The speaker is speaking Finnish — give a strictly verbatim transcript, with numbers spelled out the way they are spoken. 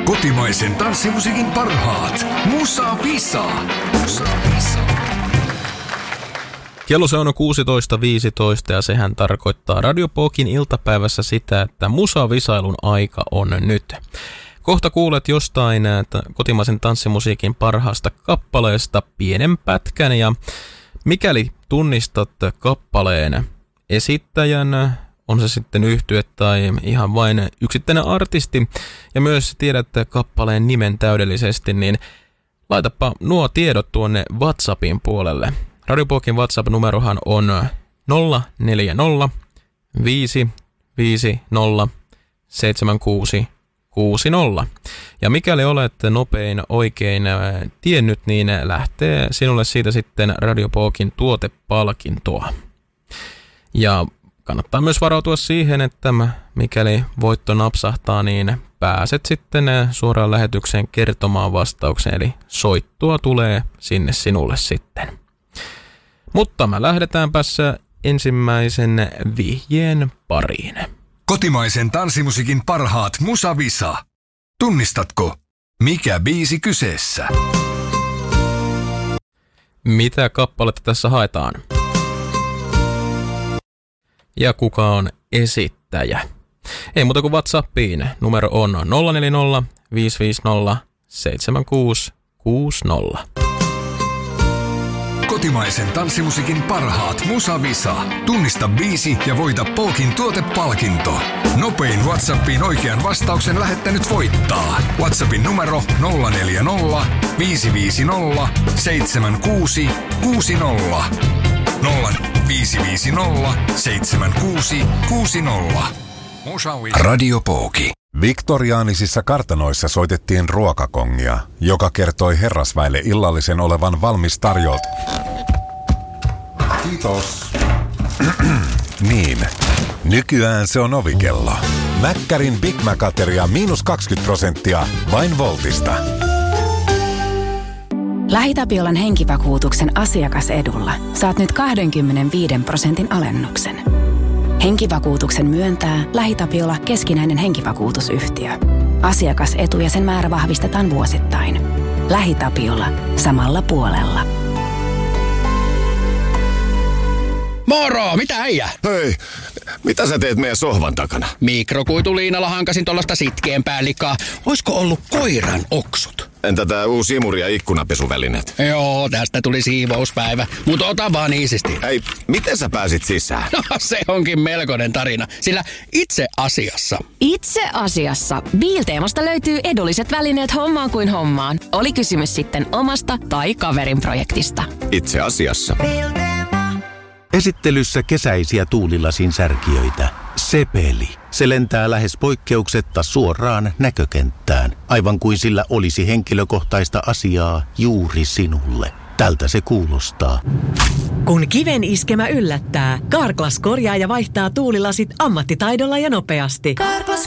Kotimaisen tanssimusiikin parhaat. Musa Visa. Musa Visa. Kello se on kuusitoista viisitoista ja sehän tarkoittaa Radio Pokin iltapäivässä sitä, että musavisailun aika on nyt. Kohta kuulet jostain kotimaisen tanssimusiikin parhaasta kappaleesta pienen pätkän ja mikäli tunnistat kappaleen esittäjän, on se sitten yhtye tai ihan vain yksittäinen artisti ja myös tiedät kappaleen nimen täydellisesti, niin laitapa nuo tiedot tuonne WhatsAppin puolelle. Radio Pokin WhatsApp-numerohan on nolla neljä nolla viisi viisi nolla seitsemän kuusi kuusi nolla. Ja mikäli olet nopein oikein tiennyt, niin lähtee sinulle siitä sitten Radio Pokin tuotepalkintoa. Ja kannattaa myös varautua siihen, että mikäli voitto napsahtaa, niin pääset sitten suoraan lähetykseen kertomaan vastauksen, eli soittua tulee sinne sinulle sitten. Mutta me lähdetäänpäs ensimmäisen vihjeen pariin. Kotimaisen tanssimusiikin parhaat Musa Visa. Tunnistatko, mikä biisi kyseessä? Mitä kappaletta tässä haetaan? Ja kuka on esittäjä? Ei muuta kuin WhatsAppiin. Numero on nolla neljä nolla viisi viisi nolla seitsemän kuusi kuusi nolla. Kotimaisen tanssimusiikin parhaat Musa Visa. Tunnista biisi ja voita Pokin tuotepalkinto. Nopein WhatsAppiin oikean vastauksen lähettänyt voittaa. WhatsAppin numero nolla neljä nolla viisi viisi nolla seitsemän kuusi kuusi nolla. nolla viisi viisi nolla seitsemän kuusi kuusi nolla. Radio Poki. Viktoriaanisissa kartanoissa soitettiin ruokakongia, joka kertoi herrasväelle illallisen olevan valmis tarjolta. Kiitos. Niin, nykyään se on ovikello. Mäkkärin Big Mac-ateria miinus kaksikymmentä prosenttia vain Voltista. LähiTapiolan henkivakuutuksen asiakasedulla saat nyt kaksikymmentäviisi prosentin alennuksen. Henkivakuutuksen myöntää LähiTapiola keskinäinen henkivakuutusyhtiö. Asiakasetu ja sen määrä vahvistetaan vuosittain. LähiTapiola samalla puolella. Moro, mitä äijä? Hei, mitä sä teet meidän sohvan takana? Mikrokuituliinalla hankasin tollasta sitkeämpää likaa. Oisko ollut koiran oksut? Entä tää uusi imuri ja ikkunapesuvälineet? Joo, tästä tuli siivouspäivä, mutta ota vaan iisisti. Hei, miten sä pääsit sisään? No se onkin melkoinen tarina, sillä itse asiassa... Itse asiassa Biilteemasta löytyy edulliset välineet hommaan kuin hommaan. Oli kysymys sitten omasta tai kaverin projektista. Itse asiassa... Esittelyssä kesäisiä tuulilasin särkijöitä. Sepeli. Se lentää lähes poikkeuksetta suoraan näkökenttään, aivan kuin sillä olisi henkilökohtaista asiaa juuri sinulle. Tältä se kuulostaa. Kun kiven iskemä yllättää, Carglass korjaa ja vaihtaa tuulilasit ammattitaidolla ja nopeasti. Carglass